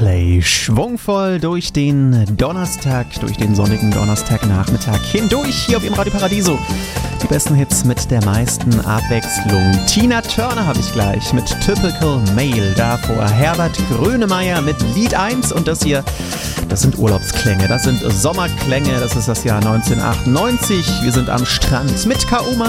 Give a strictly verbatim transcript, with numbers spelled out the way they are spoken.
Play. Schwungvoll durch den Donnerstag, durch den sonnigen Donnerstagnachmittag hindurch hier auf Ihrem Radio Paradiso. Die besten Hits mit der meisten Abwechslung. Tina Turner habe ich gleich mit Typical Male. Davor Herbert Grönemeyer mit Lied eins. Und das hier, das sind Urlaubsklänge, das sind Sommerklänge. Das ist das Jahr neunzehnhundertachtundneunzig. Wir sind am Strand mit Kaoma.